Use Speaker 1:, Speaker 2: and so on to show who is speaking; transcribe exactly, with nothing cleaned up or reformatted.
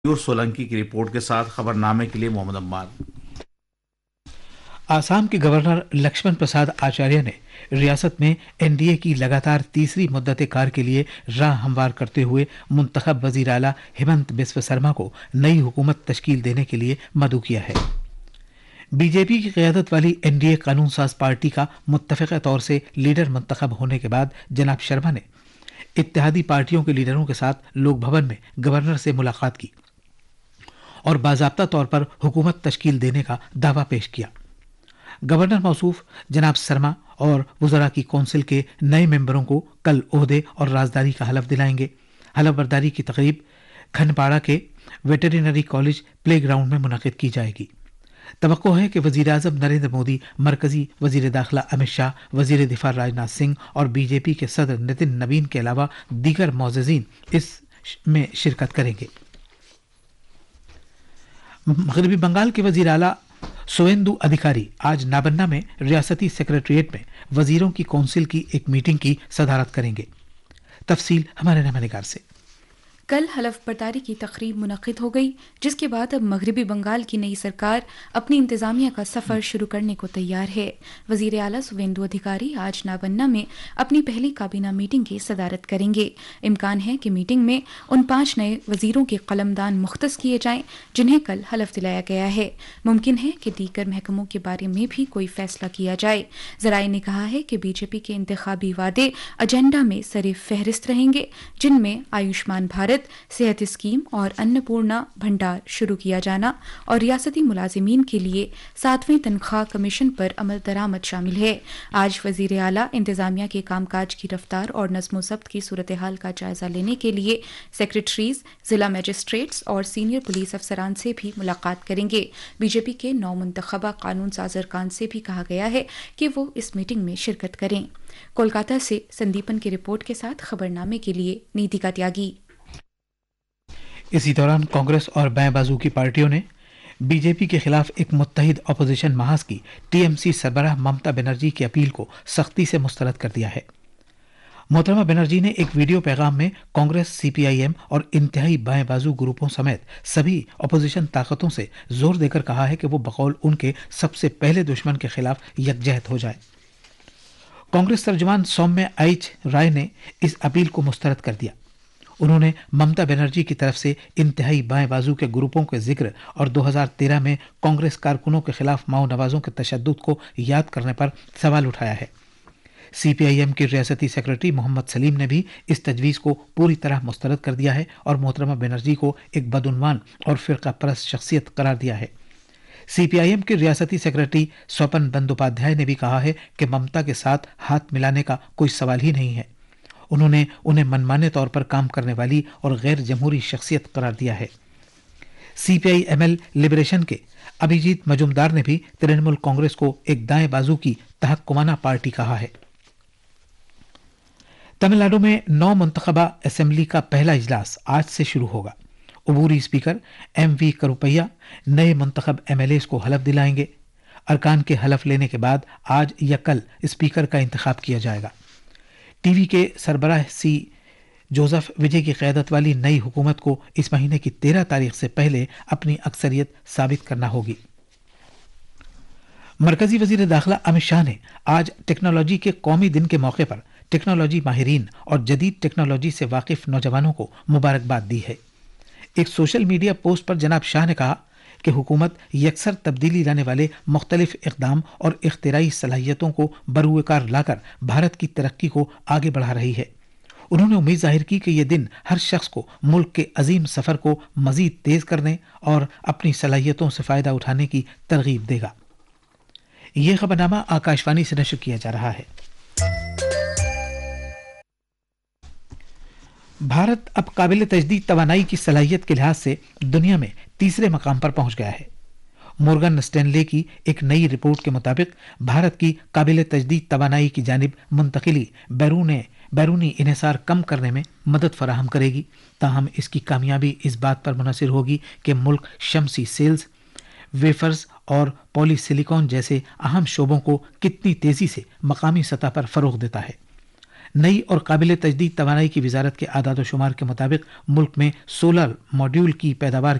Speaker 1: اور سولنکی کی رپورٹ کے ساتھ خبر نامے کے لیے محمد عمار۔
Speaker 2: آسام کے گورنر لکشمن پرساد آچاریہ نے ریاست میں این ڈی اے کی لگاتار تیسری مدت کار کے لیے راہ ہموار کرتے ہوئے منتخب وزیر اعلیٰ ہیمنت بسوا سرما کو نئی حکومت تشکیل دینے کے لیے مدعو کیا ہے۔ بی جے پی کی قیادت والی این ڈی اے قانون ساز پارٹی کا متفقہ طور سے لیڈر منتخب ہونے کے بعد جناب شرما نے اتحادی پارٹیوں کے لیڈروں کے ساتھ لوک بھون میں گورنر سے ملاقات کی اور باضابطہ طور پر حکومت تشکیل دینے کا دعویٰ پیش کیا۔ گورنر موصوف جناب سرما اور وزراء کی کونسل کے نئے ممبروں کو کل عہدے اور رازداری کا حلف دلائیں گے۔ حلف برداری کی تقریب کھنپاڑا کے ویٹرینری کالج پلے گراؤنڈ میں منعقد کی جائے گی۔ توقع ہے کہ وزیر اعظم نریندر مودی، مرکزی وزیر داخلہ امت شاہ، وزیر دفاع راجناتھ سنگھ اور بی جے پی کے صدر نتن نوین کے علاوہ دیگر معززین اس میں شرکت کریں گے۔ مغربی بنگال کے وزیر اعلیٰ سویندو ادھیکاری آج نابنہ میں ریاستی سیکریٹریٹ میں وزیروں کی کونسل کی ایک میٹنگ کی صدارت کریں گے۔ تفصیل ہمارے نامہ نگار سے۔
Speaker 3: کل حلف برداری کی تقریب منعقد ہو گئی، جس کے بعد اب مغربی بنگال کی نئی سرکار اپنی انتظامیہ کا سفر شروع کرنے کو تیار ہے۔ وزیر اعلیٰ سویندو ادھیکاری آج نابنہ میں اپنی پہلی کابینہ میٹنگ کی صدارت کریں گے۔ امکان ہے کہ میٹنگ میں ان پانچ نئے وزیروں کے قلمدان مختص کیے جائیں جنہیں کل حلف دلایا گیا ہے۔ ممکن ہے کہ دیگر محکموں کے بارے میں بھی کوئی فیصلہ کیا جائے۔ ذرائع نے کہا ہے کہ بی جے پی کے انتخابی وعدے ایجنڈا میں سر فہرست رہیں گے، جن میں آیوشمان بھارت، صحت اسکیم اور انپورنا بھنڈار شروع کیا جانا اور ریاستی ملازمین کے لیے ساتویں تنخواہ کمیشن پر عمل درآمد شامل ہے۔ آج وزیر اعلیٰ انتظامیہ کے کام کاج کی رفتار اور نظم و ضبط کی صورتحال کا جائزہ لینے کے لیے سیکریٹریز، ضلع مجسٹریٹس اور سینئر پولیس افسران سے بھی ملاقات کریں گے۔ بی جے پی کے نو منتخبہ قانون ساز ارکان سے بھی کہا گیا ہے کہ وہ اس میٹنگ میں شرکت کریں۔ کولکاتہ سے سندیپن کی رپورٹ کے ساتھ خبر نامے کے لیے نیتیکا تیاگی۔
Speaker 2: اسی دوران کانگریس اور بائیں بازو کی پارٹیوں نے بی جے پی کے خلاف ایک متحد اپوزیشن محاذ کی ٹی ایم سی سربراہ ممتا بنرجی کی اپیل کو سختی سے مسترد کر دیا ہے۔ محترمہ بنرجی نے ایک ویڈیو پیغام میں کانگریس، سی پی آئی ایم اور انتہائی بائیں بازو گروپوں سمیت سبھی اپوزیشن طاقتوں سے زور دے کر کہا ہے کہ وہ بقول ان کے سب سے پہلے دشمن کے خلاف یکجہت ہو جائے۔ کانگریس ترجمان سومیہ ایچ رائے نے اس اپیل کو مسترد کر دیا۔ انہوں نے ممتا بنرجی کی طرف سے انتہائی بائیں بازو کے گروپوں کے ذکر اور دو ہزار تیرہ میں کانگریس کارکنوں کے خلاف ماؤ نوازوں کے تشدد کو یاد کرنے پر سوال اٹھایا ہے۔ سی پی آئی ایم کی ریاستی سیکرٹری محمد سلیم نے بھی اس تجویز کو پوری طرح مسترد کر دیا ہے اور محترمہ بنرجی کو ایک بدعنوان اور فرقہ پرست شخصیت قرار دیا ہے۔ سی پی آئی ایم کے ریاستی سیکرٹری سوپن بندوپادھیائے نے بھی کہا ہے کہ ممتا کے ساتھ ہاتھ ملانے کا کوئی سوال ہی نہیں ہے۔ انہوں نے انہیں منمانے طور پر کام کرنے والی اور غیر جمہوری شخصیت قرار دیا ہے۔ سی پی آئی ایم ایل لبریشن کے ابھیجیت مجومدار نے بھی ترنمول کانگریس کو ایک دائیں بازو کی تحکمانہ پارٹی کہا ہے۔ تمل ناڈو میں نو منتخبہ اسمبلی کا پہلا اجلاس آج سے شروع ہوگا۔ عبوری اسپیکر ایم وی کروپیا نئے منتخب ایم ایل ایز کو حلف دلائیں گے۔ ارکان کے حلف لینے کے بعد آج یا کل اسپیکر کا انتخاب کیا جائے گا۔ ٹی وی کے سربراہ سی جوزف وجے کی قیادت والی نئی حکومت کو اس مہینے کی تیرہ تاریخ سے پہلے اپنی اکثریت ثابت کرنا ہوگی۔ مرکزی وزیر داخلہ امت شاہ نے آج ٹیکنالوجی کے قومی دن کے موقع پر ٹیکنالوجی ماہرین اور جدید ٹیکنالوجی سے واقف نوجوانوں کو مبارکباد دی ہے۔ ایک سوشل میڈیا پوسٹ پر جناب شاہ نے کہا کہ حکومت یکسر تبدیلی لانے والے مختلف اقدام اور اختراعی صلاحیتوں کو بروئے کار لا کر بھارت کی ترقی کو آگے بڑھا رہی ہے۔ انہوں نے امید ظاہر کی کہ یہ دن ہر شخص کو ملک کے عظیم سفر کو مزید تیز کرنے اور اپنی صلاحیتوں سے فائدہ اٹھانے کی ترغیب دے گا۔ یہ خبرنامہ آکاشوانی سے نشر کیا جا رہا ہے۔ بھارت اب قابل تجدید توانائی کی صلاحیت کے لحاظ سے دنیا میں تیسرے مقام پر پہنچ گیا ہے۔ مورگن اسٹینلے کی ایک نئی رپورٹ کے مطابق بھارت کی قابل تجدید توانائی کی جانب منتقلی بیرون بیرونی انحصار کم کرنے میں مدد فراہم کرے گی، تاہم اس کی کامیابی اس بات پر منحصر ہوگی کہ ملک شمسی سیلز، ویفرز اور پولی سلیکون جیسے اہم شعبوں کو کتنی تیزی سے مقامی سطح پر فروغ دیتا ہے۔ نئی اور قابل تجدید توانائی کی وزارت کے اعداد و شمار کے مطابق ملک میں سولر ماڈیول کی پیداوار